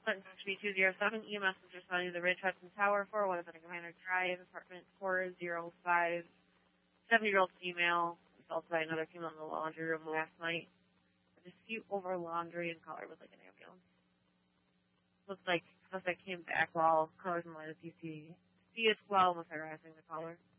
Clinton HB207, EMS is responding to the Ridge Hudson Tower 417 Commander Drive, apartment 405. 70-year-old female assaulted by another female in the laundry room last night. A dispute over laundry and caller was like an ambulance. Looks like suspect came back while callers in line of PC as well was harassing the caller.